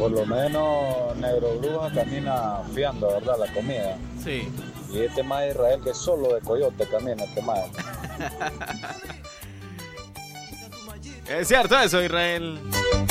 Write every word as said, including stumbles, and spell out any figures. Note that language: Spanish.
Por lo menos Negro Bruja camina fiando, ¿verdad? La comida. Sí. Y este más Israel que solo de coyote camina este más. Es cierto eso, Israel.